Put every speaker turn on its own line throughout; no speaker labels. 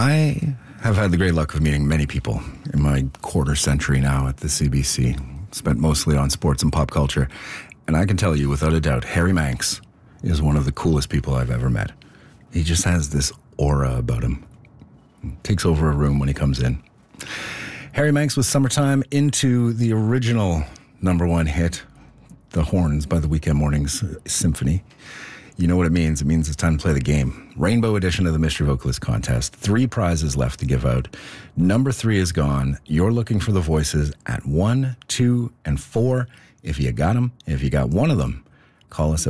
I have had the great luck of meeting many people in my quarter century now at the CBC. Spent mostly on sports and pop culture. And I can tell you without a doubt, Harry Manx is one of the coolest people I've ever met. He just has this aura about him. Takes over a room when he comes in. Harry Manx was Summertime into the original number one hit, The Horns by the Weekend Mornings Symphony. You know what it means. It means it's time to play the game. Rainbow edition of the Mystery Vocalist Contest. 3 prizes left to give out. Number 3 is gone. You're looking for the voices at 1, 2, and 4. If you got them, if you got one of them, call us at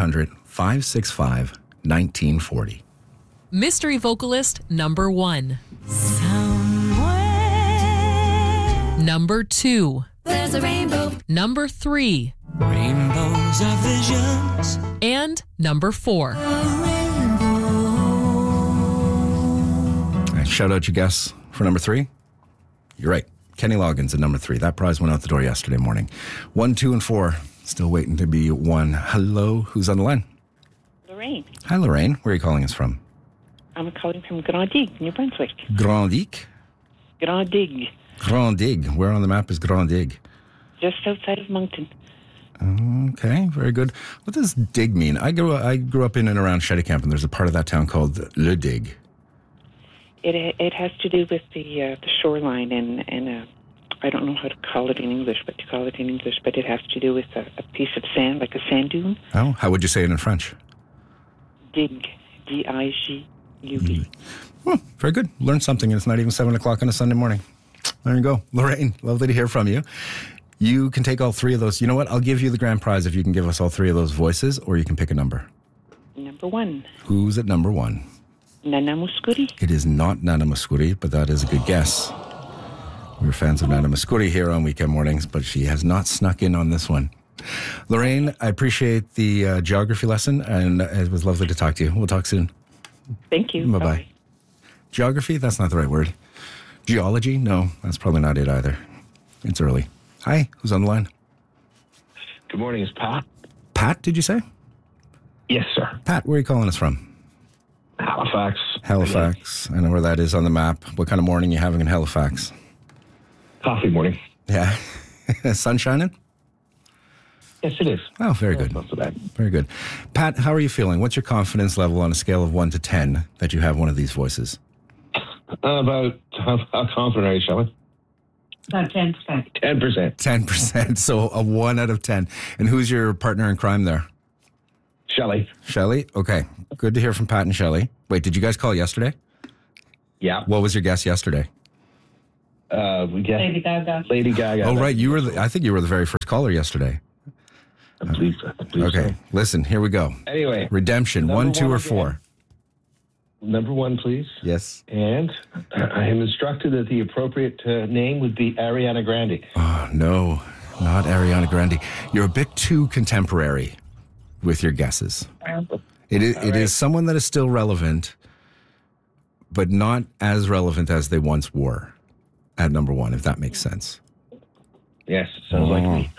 1-800-565-1940.
Mystery Vocalist number 1.
Somewhere.
Number 2.
There's a rainbow.
Number 3.
Rainbows are visions.
And number 4.
Right, shout out your guess for number 3. You're right. Kenny Loggins at number 3. That prize went out the door yesterday morning. 1, 2, and 4 still waiting to be won. Hello, who's on the line?
Lorraine.
Hi, Lorraine. Where are you calling us from?
I'm calling from Grand Digue, New Brunswick.
Grand Digue?
Grand Digue,
Grand Digue. Where on the map is Grand Digue?
just outside of Moncton.
Okay, very good. What does dig mean? I grew up in and around Shettycamp, and there's a part of that town called Le Dig.
It has to do with the shoreline and I don't know how to call it in English, but it has to do with a piece of sand, like a sand dune.
Oh, how would you say it in French?
Dig, D-I-G-U-E.
Oh, very good. Learned something, and it's not even 7 o'clock on a Sunday morning. There you go. Lorraine, lovely to hear from you. You can take all 3 of those. You know what? I'll give you the grand prize if you can give us all 3 of those voices, or you can pick a number.
Number 1,
Who's at number 1?
Nana Muscuri.
It is not Nana Muscuri, but that is a good guess. We're fans of Nana Muscuri here on Weekend Mornings, but she has not snuck in on this one. Lorraine, I appreciate the geography lesson, and it was lovely to talk to you. We'll talk soon.
Thank you.
Bye-bye.
Bye.
Geography? That's not the right word. Geology? No, that's probably not it either. It's early. Hi, who's on the line?
Good morning, it's Pat.
Pat, did you say?
Yes, sir.
Pat, where are you calling us from?
Halifax.
Halifax. I know where that is on the map. What kind of morning you having in Halifax?
Coffee morning.
Yeah. Sun shining?
Yes, it is.
Oh, very good.
Not so bad.
Very good. Pat, how are you feeling? What's your confidence level on a scale of 1 to 10 that you have one of these voices?
How confident are you, shall we?
About 10%.
10%.
10%. So a 1 out of 10. And who's your partner in crime there?
Shelley.
Shelley? Okay. Good to hear from Pat and Shelley. Wait, did you guys call yesterday?
Yeah.
What was your guess yesterday?
We guess
Lady Gaga.
Lady Gaga.
Oh, right. I think you were the very first caller yesterday.
I believe so.
Okay. Listen, here we go.
Anyway.
Redemption,
Number
1, 2,
one
or
again.
4?
Number 1, please.
Yes.
And I am instructed that the appropriate name would be Ariana Grande.
Oh, no, not Ariana Grande. You're a bit too contemporary with your guesses. It is someone that is still relevant, but not as relevant as they once were at number 1, if that makes sense.
Yes, sounds like me.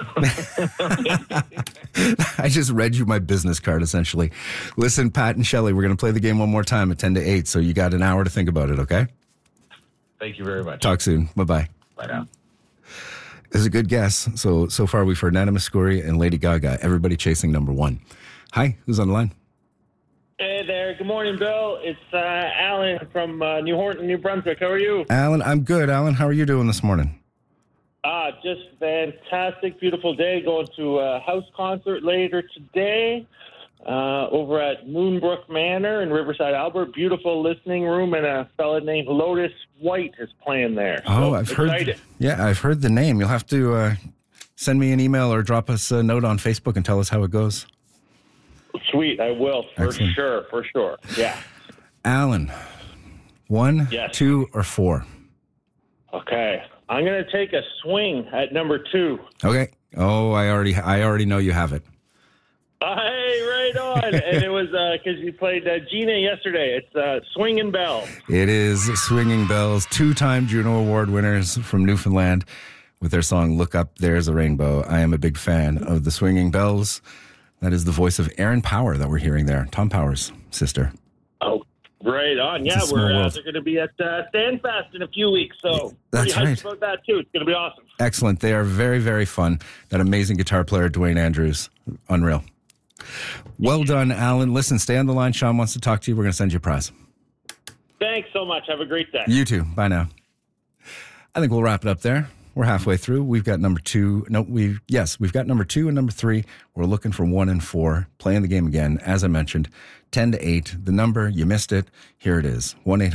I just read you my business card, essentially. Listen, Pat and Shelley, we're going to play the game one more time at 10 to 8, so you got an hour to think about it, okay?
Thank you very much.
Talk soon. Bye-bye.
Bye now.
It's a good guess. So far we've heard Nana Muscuri and Lady Gaga, everybody chasing number 1. Hi, who's on the line?
Hey there. Good morning, Bill. It's Alan from New Horton, New Brunswick. How are you?
Alan, I'm good. Alan, how are you doing this morning?
Just fantastic, beautiful day. Going to a house concert later today over at Moonbrook Manor in Riverside, Albert. Beautiful listening room, and a fella named Lotus White is playing there.
Oh,
So
I've
excited.
heard. Yeah, I've heard the name. You'll have to send me an email or drop us a note on Facebook and tell us how it goes.
Sweet, I will, for
Excellent.
sure. Yeah.
Alan, 1,
Yes.
2, or 4?
Okay. I'm going to take a swing at number 2.
Okay. Oh, I already know you have it.
Hey, right on. And it was because you played Gina yesterday. It's Swinging Bells.
It is Swinging Bells, 2-time Juno Award winners from Newfoundland with their song Look Up, There's a Rainbow. I am a big fan of the Swinging Bells. That is the voice of Erin Power that we're hearing there, Tom Power's sister.
Oh, Right on.
It's
Yeah,
a small world.
they're going to be at Standfast in a few weeks, so
That's
pretty hyped
right.
about that too. It's going to be awesome.
Excellent. They are very, very fun. That amazing guitar player, Dwayne Andrews. Unreal. Well done, Alan. Listen, stay on the line. Sean wants to talk to you. We're going to send you a prize.
Thanks so much. Have a great day.
You too. Bye now. I think we'll wrap it up there. We're halfway through. We've got number 2. We've got number 2 and number 3. We're looking for 1 and 4. Playing the game again, as I mentioned, 10 to 8. The number, you missed it. Here it is,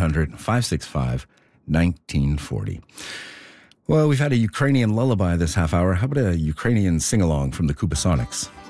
1-800-565-1940. Well, we've had a Ukrainian lullaby this half hour. How about a Ukrainian sing-along from the Kubasonics?